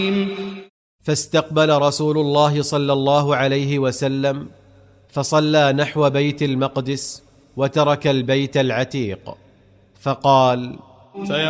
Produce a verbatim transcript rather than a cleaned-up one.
فاستقبل رسول الله صلى الله عليه وسلم فصلى نحو بيت المقدس وترك البيت العتيق، فقال: